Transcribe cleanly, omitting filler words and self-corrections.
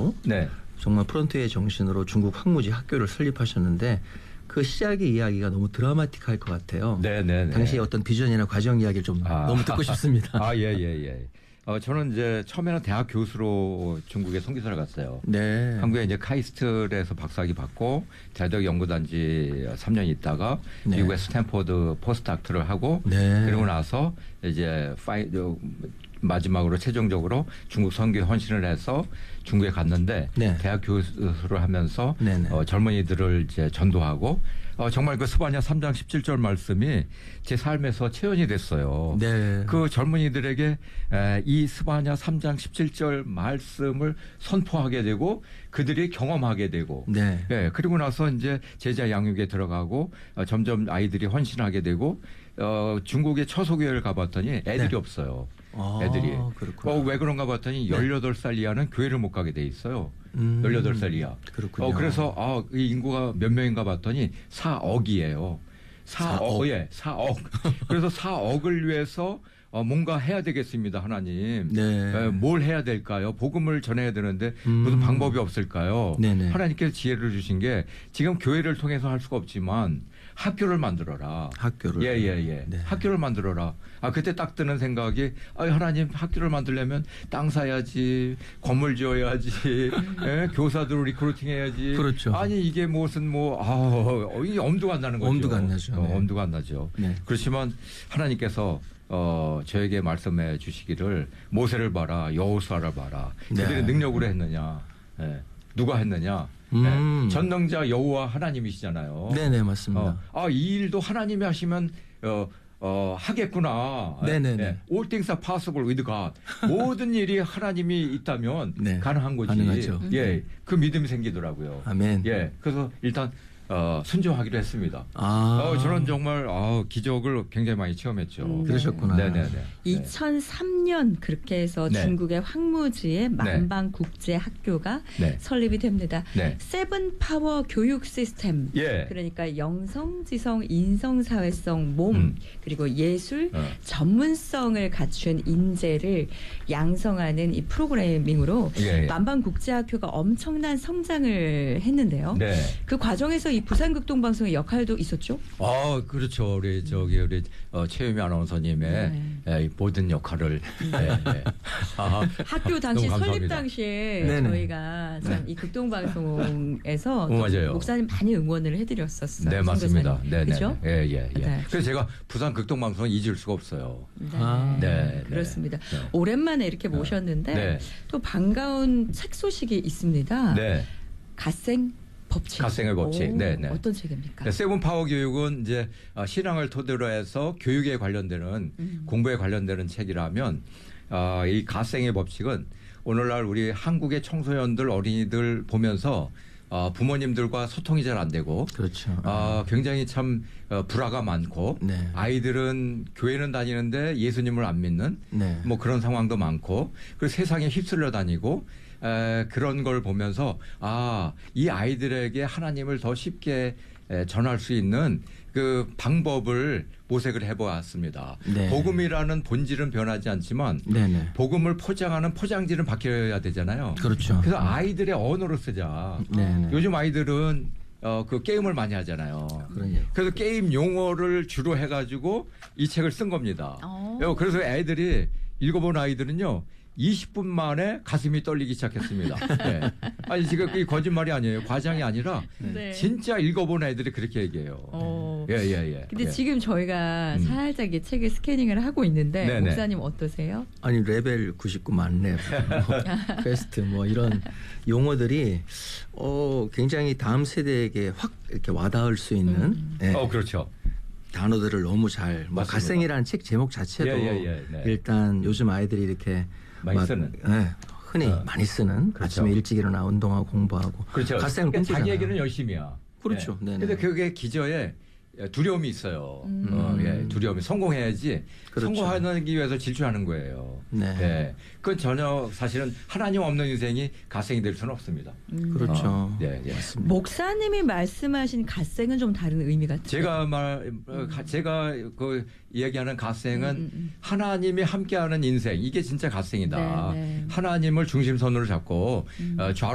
정신으로 네. 정말 프론트의 정신으로 중국 항무지 학교를 설립하셨는데 그 시작의 이야기가 너무 드라마틱할 것 같아요. 네네. 당시의 어떤 비전이나 과정 이야기를 좀 너무 듣고 싶습니다. 예. 저는 이제 처음에는 대학 교수로 중국에 선교사를 갔어요. 네. 한국에 이제 카이스트에서 박사학위 받고 대적 연구단지 3년 있다가 네. 미국의 스탠포드 포스트닥터를 하고 네. 그러고 나서 이제 마지막으로 최종적으로 중국 선교에 헌신을 해서 중국에 갔는데 네. 대학 교수를 하면서 네네. 젊은이들을 이제 전도하고 정말 그 스바냐 3장 17절 말씀이 제 삶에서 체현이 됐어요. 네. 그 젊은이들에게 이 스바냐 3장 17절 말씀을 선포하게 되고 그들이 경험하게 되고 네. 예, 그리고 나서 이제 제자 양육에 들어가고 점점 아이들이 헌신하게 되고 중국의 처소교회를 가봤더니 애들이 네. 없어요. 아, 애들이. 그렇구나. 왜 그런가 봤더니 18살 이하는 교회를 못 가게 돼 있어요. 18살 이하. 그렇군요. 그래서 이 인구가 몇 명인가 봤더니 4억이에요. 4억. 예, 4억. 그래서 4억을 위해서 뭔가 해야 되겠습니다, 하나님. 네. 뭘 해야 될까요? 복음을 전해야 되는데 무슨 방법이 없을까요? 네네. 하나님께서 지혜를 주신 게 지금 교회를 통해서 할 수가 없지만 학교를 만들어라. 학교를. 예. 네. 학교를 만들어라. 그때 딱 드는 생각이 하나님 학교를 만들려면 땅 사야지, 건물 지어야지, 예? 교사들을 리크루팅 해야지. 그렇죠. 아니 이게 무슨 이게 엄두가 안 나는 거죠. 엄두가 안 나죠. 네. 엄두가 안 나죠. 네. 그렇지만 하나님께서 저에게 말씀해 주시기를 모세를 봐라, 여호수아를 봐라. 그들의 네. 능력으로 했느냐. 예. 누가 했느냐. 네. 전능자 여호와 하나님이시잖아요. 네네 맞습니다. 이 일도 하나님이 하시면 하겠구나. 네네네. 네. All things are possible with God. 모든 일이 하나님이 있다면 네. 가능한 거지. 가능하죠. 예, 그 믿음이 생기더라고요. 아멘. 예, 그래서 일단 순종하기로 했습니다. 저는 정말 기적을 굉장히 많이 체험했죠. 그러셨구나. 네네네. 2003년 그렇게 해서 네. 중국의 황무지에 만방국제학교가 네. 설립이 됩니다. 네. 세븐파워 교육 시스템. 예. 그러니까 영성, 지성, 인성, 사회성, 몸 그리고 예술, 전문성을 갖춘 인재를 양성하는 이 프로그래밍으로 예. 만방국제학교가 엄청난 성장을 했는데요. 네. 그 과정에서 이 부산극동방송의 역할도 있었죠? 그렇죠. 우리 최유미 아나운서님의 이 모든 역할을. 학교 당시 너무 설립 감사합니다. 당시에 네네. 저희가 참 이 극동방송에서 맞아요. 목사님 많이 응원을 해드렸었어요. 네, 맞습니다. 선교사님. 네, 그죠? 예. 네. 그래서 제가 부산 극동방송은 잊을 수가 없어요. 네. 네. 그렇습니다. 네. 오랜만에 이렇게 모셨는데 네. 또 반가운 책 소식이 있습니다. 네. 갓생 법칙. 갓생의 법칙. 오, 네. 어떤 책입니까? 네, 세븐 파워 교육은 이제 신앙을 토대로 해서 교육에 관련되는 공부에 관련되는 책이라면 이 갓생의 법칙은 오늘날 우리 한국의 청소년들 어린이들 보면서 부모님들과 소통이 잘 안 되고 그렇죠. 굉장히 참 불화가 많고 네. 아이들은 교회는 다니는데 예수님을 안 믿는 네. 뭐 그런 상황도 많고 그리고 세상에 휩쓸려 다니고 그런 걸 보면서 이 아이들에게 하나님을 더 쉽게 전할 수 있는 그 방법을 모색을 해보았습니다. 네. 복음이라는 본질은 변하지 않지만 네네. 복음을 포장하는 포장지는 바뀌어야 되잖아요. 그렇죠. 그래서 아이들의 언어로 쓰자. 네네. 요즘 아이들은 그 게임을 많이 하잖아요. 그러네요. 그래서 게임 용어를 주로 해가지고 이 책을 쓴 겁니다. 그래서 애들이 읽어본 아이들은요. 20분 만에 가슴이 떨리기 시작했습니다. 네. 아니 지금 이 거짓말이 아니에요. 과장이 아니라 네. 진짜 읽어본 애들이 그렇게 얘기해요. 예. 근데 예. 지금 저희가 살짝 이 책을 스캐닝을 하고 있는데 네네. 목사님 어떠세요? 아니 레벨 99 만렙, 퀘스트 뭐 이런 용어들이 굉장히 다음 세대에게 확 이렇게 와닿을 수 있는 네. 그렇죠. 단어들을 너무 잘. 맞습니다. 갓생이라는 책 제목 자체도 네. 일단 요즘 아이들이 이렇게 많이 쓰는. 네, 흔히 많이 쓰는 그렇죠. 아침에 일찍 일어나 운동하고 공부하고. 그렇죠. 갓생은 그러니까 자기 꿈꾸잖아요. 얘기는 열심히야. 그렇죠. 네. 네네. 근데 그게 기저에 두려움이 있어요. 두려움이 성공해야지. 그렇죠. 성공하기 위해서 질주하는 거예요. 네. 그건 전혀 사실은 하나님 없는 인생이 갓생이 될 수는 없습니다. 그렇죠. 예. 목사님이 말씀하신 갓생은 좀 다른 의미 같아요. 제가 그 이야기하는 갓생은 하나님이 함께하는 인생 이게 진짜 갓생이다. 네. 하나님을 중심선으로 잡고 좌로